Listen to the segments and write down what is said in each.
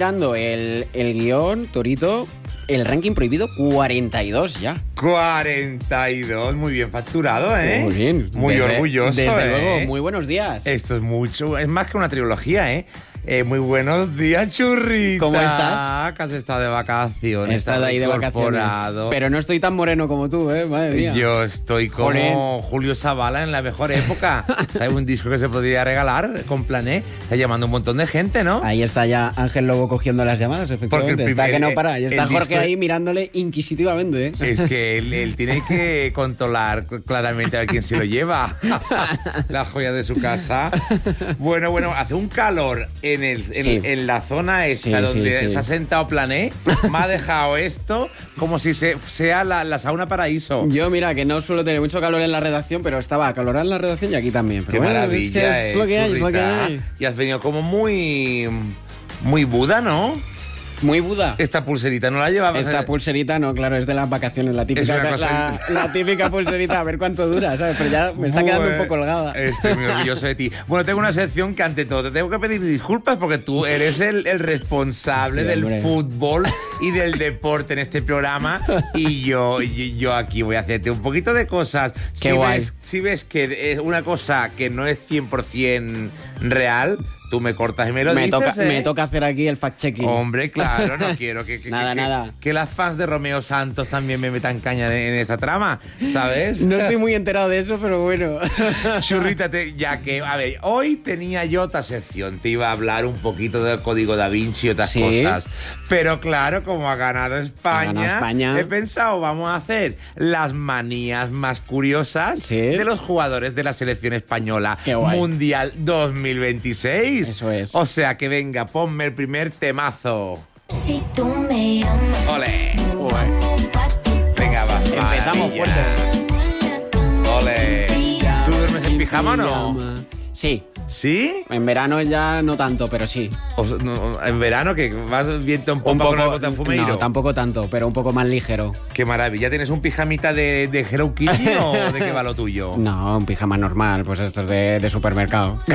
mirando el guión, Torito, el ranking prohibido 42 ya. 42, muy bien facturado, ¿eh? Muy bien. Muy orgulloso, Desde luego, muy buenos días. Esto es mucho, es más que una trilogía, ¿eh? Muy buenos días, Churrita. ¿Cómo estás? Que has estado de vacaciones. He estado ahí de vacaciones. Pero no estoy tan moreno como tú, madre mía. Yo estoy como Julio Zavala en la mejor época. ¿Sabes? Un disco que se podría regalar con Plané. Está llamando un montón de gente, ¿no? Ahí está ya Ángel Lobo cogiendo las llamadas, efectivamente. Está que no para. Y está Jorge ahí mirándole inquisitivamente, ¿eh? Es que él tiene que controlar claramente a quién se lo lleva. La joya de su casa. Bueno, hace un calor en la zona esta donde se ha sentado Plané. Me ha dejado esto como si sea la sauna paraíso. Yo, mira, que no suelo tener mucho calor en la redacción, pero estaba acalorada en la redacción y aquí también. Pero qué bueno, maravilla, es lo que hay, es lo que hay. Y has venido como muy Buda, ¿no? Muy Buda. Esta pulserita no la llevabas. Esta pulserita no, claro, es de las vacaciones, la típica pulserita, a ver cuánto dura, ¿sabes? Pero ya me está quedando un poco holgada. Estoy muy orgulloso de ti. Bueno, tengo una sección que ante todo te tengo que pedir disculpas porque tú eres el responsable del fútbol y del deporte en este programa y yo aquí voy a hacerte un poquito de cosas. Si ves que es una cosa que no es 100% real, tú me cortas y me lo dices, Me toca hacer aquí el fact-checking. Hombre, claro, no quiero que las fans de Romeo Santos también me metan caña en esta trama, ¿sabes? No estoy muy enterado de eso, pero bueno. Churrita, ya que, a ver, hoy tenía yo otra sección. Te iba a hablar un poquito del Código Da Vinci y otras cosas. Pero claro, como ha ganado España, he pensado, vamos a hacer las manías más curiosas de los jugadores de la selección española Mundial 2026. Eso es. O sea que venga, ponme el primer temazo. Si tú me llamas. ¡Ole! Venga, va. Empezamos fuerte. ¡Ole! ¿Tú duermes en pijama o no? Sí. ¿Sí? En verano ya no tanto, pero sí. ¿En verano que vas viento un poco con el botafumeiro? No, tampoco tanto, pero un poco más ligero. Qué maravilla. ¿Tienes un pijamita de Hello Kitty o de qué va lo tuyo? No, un pijama normal, pues estos de supermercado.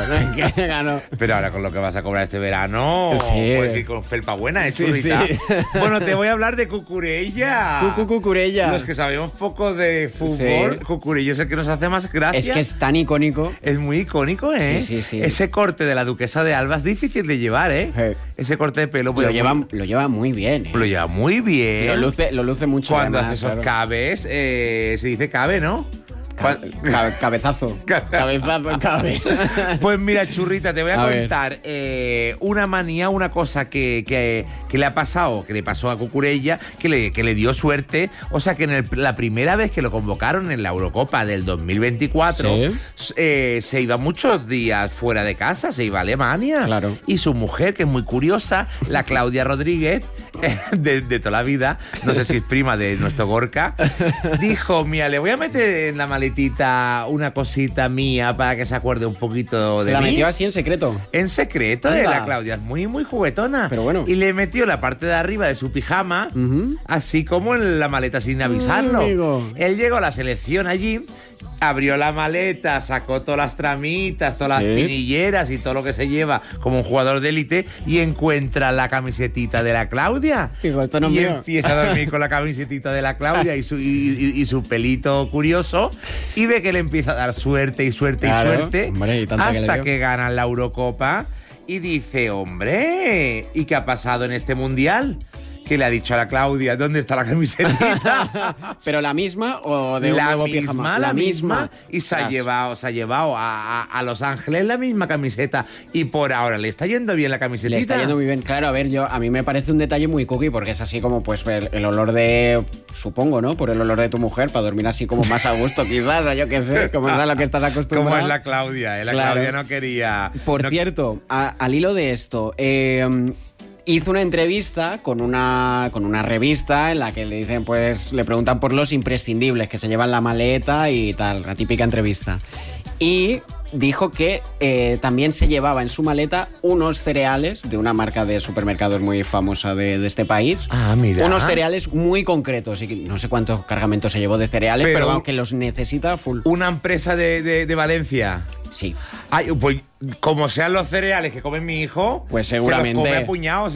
Pero ahora con lo que vas a cobrar este verano, puedes ir con felpa buena, Churrita. Sí. Bueno, te voy a hablar de Cucurella. Cucurella. Los que sabemos poco de fútbol, Cucurella es el que nos hace más gracia. Es que es tan icónico. Es muy icónico, ¿eh? Sí. Ese corte de la duquesa de Alba es difícil de llevar, ¿eh? Ese corte de pelo. Lo lleva muy bien, ¿eh? Lo lleva muy bien. Lo luce mucho. Cuando además, hace esos cabes, se dice cabe, ¿no? Cabezazo. Pues mira, Churrita, te voy a contar una manía, una cosa que le ha pasado, que le pasó a Cucurella, que le dio suerte. O sea, que la primera vez que lo convocaron en la Eurocopa del 2024, se iba muchos días fuera de casa, se iba a Alemania. Claro. Y su mujer, que es muy curiosa, la Claudia Rodríguez, de toda la vida, no sé si es prima de nuestro Gorka, dijo, mira, le voy a meter en la maletita una cosita mía para que se acuerde un poquito de mí. ¿La metió así en secreto? En secreto, la Claudia es muy, muy juguetona. Pero bueno. Y le metió la parte de arriba de su pijama, así como en la maleta sin avisarlo. Él llegó a la selección allí, abrió la maleta, sacó todas las tramitas, todas las pinilleras y todo lo que se lleva como un jugador de élite y encuentra la camisetita de la Claudia. Empieza a dormir con la camisetita de la Claudia y su pelito curioso y ve que le empieza a dar suerte y suerte. Hombre, hasta que ganan la Eurocopa y dice, hombre, ¿y qué ha pasado en este mundial? Que le ha dicho a la Claudia, ¿dónde está la camisetita? ¿Pero la misma o de un nuevo pijama? La misma. Y se ha llevado a Los Ángeles la misma camiseta. Y por ahora le está yendo bien la camisetita. Le está yendo muy bien. Claro, a ver, a mí me parece un detalle muy cookie porque es así como pues el olor de, supongo, ¿no? Por el olor de tu mujer, para dormir así como más a gusto quizás, o yo qué sé, como es a lo que estás acostumbrado. Como es la Claudia, Claudia no quería... Por cierto, al hilo de esto... hizo una entrevista con una revista en la que le dicen, pues, le preguntan por los imprescindibles que se llevan la maleta y tal, la típica entrevista. Y dijo que también se llevaba en su maleta unos cereales de una marca de supermercados muy famosa de este país. Ah, mira. Unos cereales muy concretos. Y no sé cuántos cargamentos se llevó de cereales, pero aunque los necesita full. ¿Una empresa de Valencia? Sí. Ay, pues como sean los cereales que come mi hijo, pues seguramente se los come a puñados.